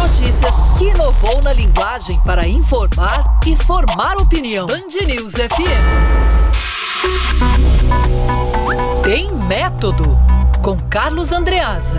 notícias que inovou na linguagem para informar e formar opinião. Band News FM. Tem Método, com Carlos Andreasa.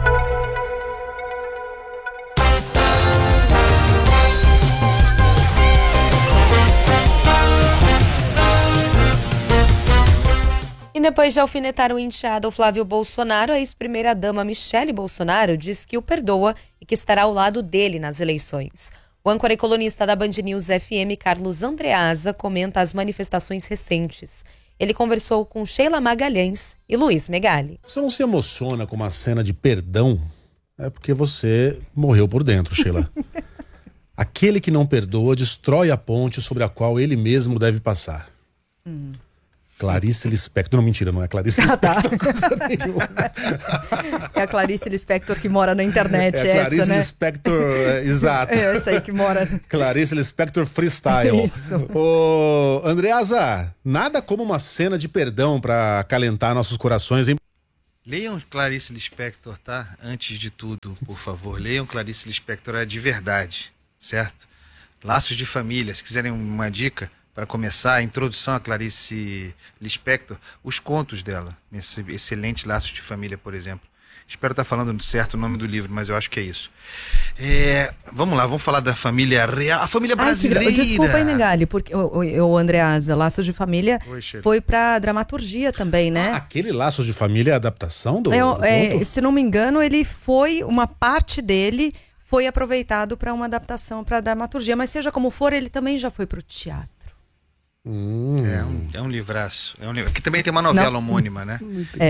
E depois de alfinetar o enteado Flávio Bolsonaro, a ex-primeira-dama Michele Bolsonaro diz que o perdoa e que estará ao lado dele nas eleições. O âncora e colunista da Band News FM, Carlos Andreasa, comenta as manifestações recentes. Ele conversou com Sheila Magalhães e Luiz Megali. Você não se emociona com uma cena de perdão? É porque você morreu por dentro, Sheila. Aquele que não perdoa destrói a ponte sobre a qual ele mesmo deve passar. Clarice Lispector. Não, mentira, não é Clarice Lispector. Coisa nenhuma. É a Clarice Lispector que mora na internet. É a Clarice essa, né? Lispector, exato. É essa aí que mora. Clarice Lispector Freestyle. Isso. Ô, Andreasa, nada como uma cena de perdão pra acalentar nossos corações, hein? Leiam Clarice Lispector, tá? Antes de tudo, por favor. Leiam Clarice Lispector, é de verdade, certo? Laços de Família, se quiserem uma dica para começar, a introdução a Clarice Lispector, os contos dela, nesse excelente Laços de Família, por exemplo. Espero estar falando certo o nome do livro, mas eu acho que é isso. Vamos lá, vamos falar da família real, a família brasileira. Desculpa aí, Megali, porque o Andreasa, Laços de Família Oi, foi pra dramaturgia também, né? Aquele Laços de Família é a adaptação do conto? Se não me engano, uma parte dele foi aproveitado para uma adaptação para dramaturgia, mas seja como for, ele também já foi pro teatro. É um livraço. Que também tem uma novela homônima, né?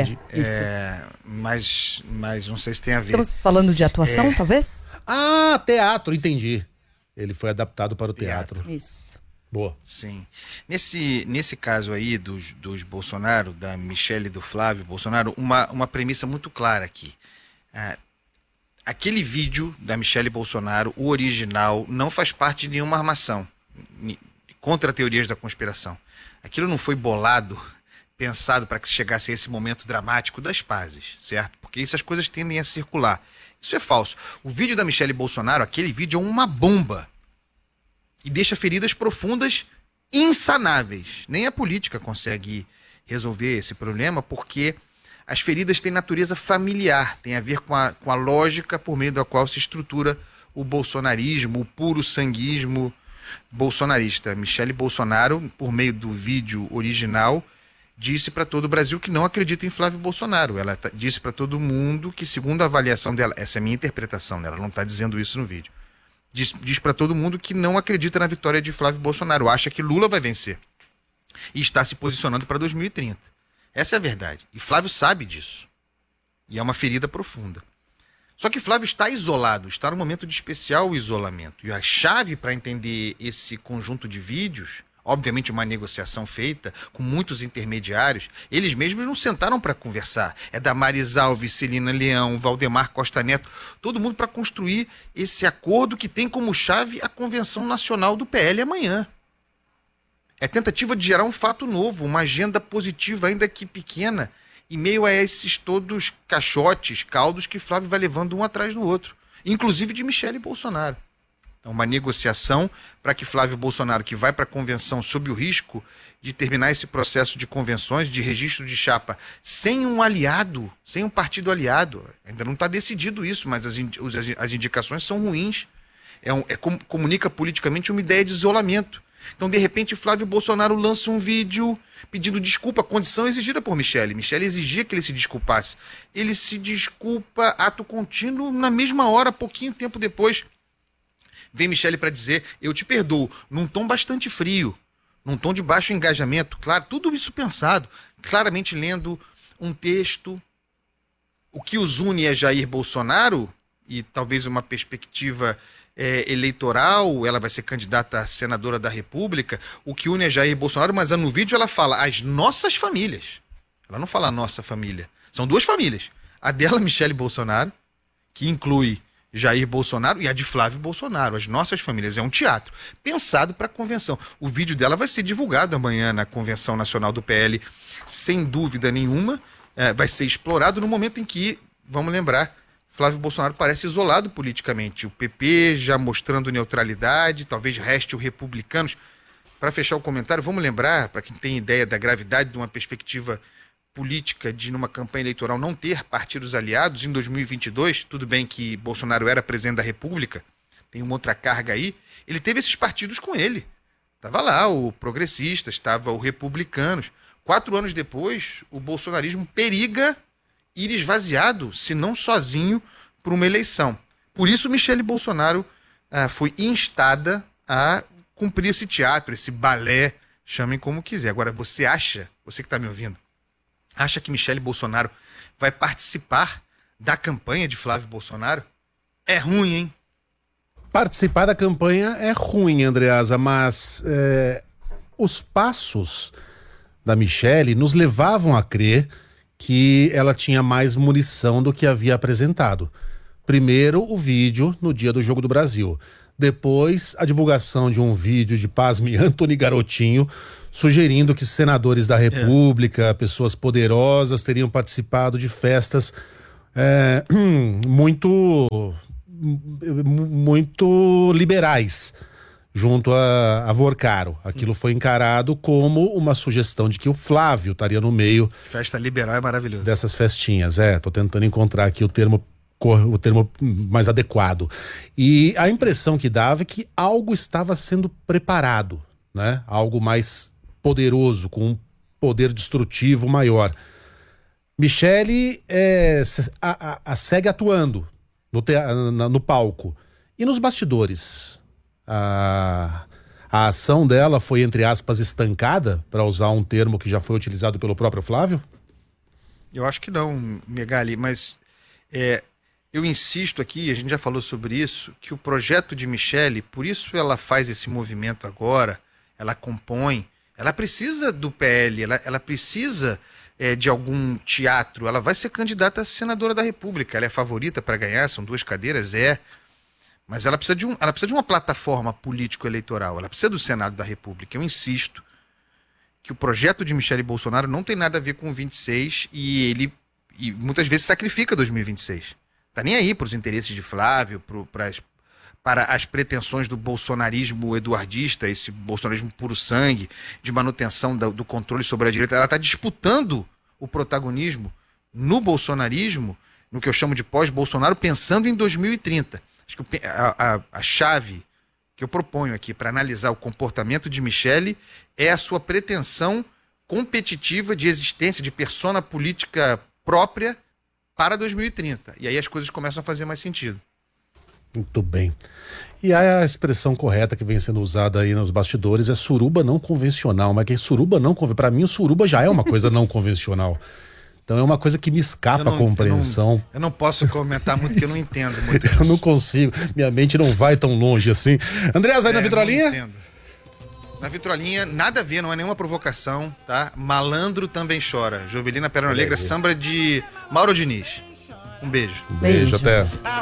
Mas não sei se tem a ver. Estamos falando de atuação, talvez? Ah, teatro, entendi. Ele foi adaptado para o teatro. Isso. Boa. Sim. Nesse caso aí dos Bolsonaro, da Michele e do Flávio Bolsonaro, uma premissa muito clara aqui. Aquele vídeo da Michele Bolsonaro, o original, não faz parte de nenhuma armação contra teorias da conspiração. Aquilo não foi bolado, pensado para que chegasse a esse momento dramático das pazes, certo? Porque essas coisas tendem a circular. Isso é falso. O vídeo da Michele Bolsonaro, aquele vídeo é uma bomba e deixa feridas profundas insanáveis. Nem a política consegue resolver esse problema, porque as feridas têm natureza familiar, tem a ver com a lógica por meio da qual se estrutura o bolsonarismo, o puro sanguismo bolsonarista. Michele Bolsonaro, por meio do vídeo original, disse para todo o Brasil que não acredita em Flávio Bolsonaro. Ela disse para todo mundo que, segundo a avaliação dela, essa é a minha interpretação, né? Ela não está dizendo isso no vídeo, diz para todo mundo que não acredita na vitória de Flávio Bolsonaro, acha que Lula vai vencer e está se posicionando para 2030. Essa é a verdade. E Flávio sabe disso. E é uma ferida profunda. Só que Flávio está isolado, está num momento de especial isolamento. E a chave para entender esse conjunto de vídeos, obviamente uma negociação feita com muitos intermediários, eles mesmos não sentaram para conversar. É Damares Alves, Celina Leão, Valdemar Costa Neto, todo mundo para construir esse acordo que tem como chave a Convenção Nacional do PL amanhã. É tentativa de gerar um fato novo, uma agenda positiva, ainda que pequena, em meio a esses todos caixotes, caldos que Flávio vai levando um atrás do outro, inclusive de Michele Bolsonaro. Então, uma negociação para que Flávio Bolsonaro, que vai para a convenção sob o risco de terminar esse processo de convenções, de registro de chapa, sem um aliado, sem um partido aliado, ainda não está decidido isso, mas as indicações são ruins, comunica politicamente uma ideia de isolamento. Então, de repente, Flávio Bolsonaro lança um vídeo pedindo desculpa, condição exigida por Michele. Michele exigia que ele se desculpasse. Ele se desculpa, ato contínuo, na mesma hora, pouquinho tempo depois. Vem Michele para dizer, eu te perdoo, num tom bastante frio, num tom de baixo engajamento. Claro, tudo isso pensado, claramente lendo um texto. O que os une é Jair Bolsonaro, e talvez uma perspectiva eleitoral, ela vai ser candidata a senadora da República, o que une é Jair Bolsonaro, mas no vídeo ela fala as nossas famílias. Ela não fala a nossa família. São duas famílias. A dela, Michele Bolsonaro, que inclui Jair Bolsonaro, e a de Flávio Bolsonaro, as nossas famílias. É um teatro pensado para a convenção. O vídeo dela vai ser divulgado amanhã na Convenção Nacional do PL, sem dúvida nenhuma. Vai ser explorado no momento em que, vamos lembrar, Flávio Bolsonaro parece isolado politicamente. O PP já mostrando neutralidade, talvez reste o Republicanos. Para fechar o comentário, vamos lembrar, para quem tem ideia da gravidade de uma perspectiva política de numa campanha eleitoral não ter partidos aliados em 2022, tudo bem que Bolsonaro era presidente da República, tem uma outra carga aí, ele teve esses partidos com ele. Estava lá o Progressistas, estava o Republicanos. 4 anos depois, o bolsonarismo periga ir esvaziado, se não sozinho, por uma eleição. Por isso, Michele Bolsonaro foi instada a cumprir esse teatro, esse balé, chamem como quiser. Agora, você que está me ouvindo, acha que Michele Bolsonaro vai participar da campanha de Flávio Bolsonaro? É ruim, hein? Participar da campanha é ruim, Andreasa, mas os passos da Michele nos levavam a crer que ela tinha mais munição do que havia apresentado. Primeiro, o vídeo no dia do Jogo do Brasil. Depois, a divulgação de um vídeo de, pasme, Antony Garotinho, sugerindo que senadores da República, pessoas poderosas, teriam participado de festas muito liberais junto a Vorcaro. Aquilo foi encarado como uma sugestão de que o Flávio estaria no meio. Festa liberal é maravilhoso. Dessas festinhas, tô tentando encontrar aqui o termo mais adequado. E a impressão que dava é que algo estava sendo preparado, né? Algo mais poderoso, com um poder destrutivo maior. Michele segue atuando no palco. E nos bastidores? A ação dela foi, entre aspas, estancada, para usar um termo que já foi utilizado pelo próprio Flávio? Eu acho que não, Megali, mas eu insisto aqui, a gente já falou sobre isso, que o projeto de Michele, por isso ela faz esse movimento agora, ela compõe, ela precisa do PL, ela precisa de algum teatro, ela vai ser candidata a senadora da República, ela é favorita para ganhar, são 2 cadeiras, mas ela precisa de uma plataforma político-eleitoral, ela precisa do Senado da República. Eu insisto que o projeto de Michele Bolsonaro não tem nada a ver com o 26 e ele muitas vezes sacrifica 2026. Tá nem aí para os interesses de Flávio, para as pretensões do bolsonarismo eduardista, esse bolsonarismo puro sangue, de manutenção do controle sobre a direita. Ela está disputando o protagonismo no bolsonarismo, no que eu chamo de pós-Bolsonaro, pensando em 2030. Acho que a chave que eu proponho aqui para analisar o comportamento de Michele é a sua pretensão competitiva de existência, de persona política própria para 2030. E aí as coisas começam a fazer mais sentido. Muito bem. E a expressão correta que vem sendo usada aí nos bastidores é suruba não convencional. Mas que suruba não convencional? Para mim, o suruba já é uma coisa não convencional. Então é uma coisa que me escapa a compreensão. Eu não posso comentar muito porque eu não entendo muito eu não consigo. Minha mente não vai tão longe assim. Andreas, aí na vitrolinha? Não entendo. Na vitrolinha, nada a ver, não é nenhuma provocação, tá? Malandro também chora. Jovelina Perna Negra, samba de Mauro Diniz. Um beijo. Beijo, até.